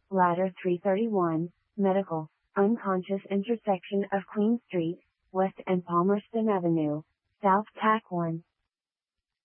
Ladder 331, Medical, unconscious intersection of Queen Street, West and Palmerston Avenue, South Tack 1.